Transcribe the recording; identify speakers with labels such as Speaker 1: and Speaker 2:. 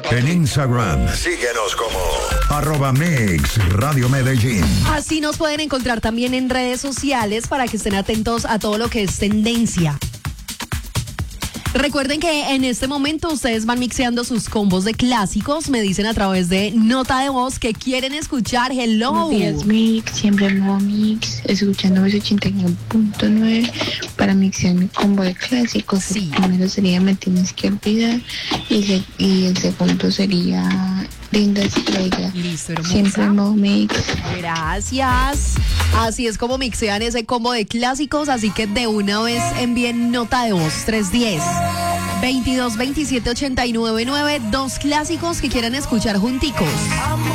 Speaker 1: En Instagram, síguenos como @MixRadioMedellín.
Speaker 2: Así nos pueden encontrar también en redes sociales para que estén atentos a todo lo que es tendencia. Recuerden que en este momento ustedes van mixeando sus combos de clásicos. Me dicen a través de nota de voz que quieren escuchar. Hello.
Speaker 3: Buenos días, Mix. Siempre en modo Mix, escuchando mis 89.9 para mixear mi combo de clásicos.
Speaker 2: Sí.
Speaker 3: El primero sería Me Tienes Que Olvidar y el segundo sería Linda Estrella.
Speaker 2: Listo, hermosa.
Speaker 3: Siempre en modo Mix.
Speaker 2: Gracias. Así es como mixean ese combo de clásicos, así que de una vez envíen nota de voz 310-2227-899, dos clásicos que quieran escuchar junticos.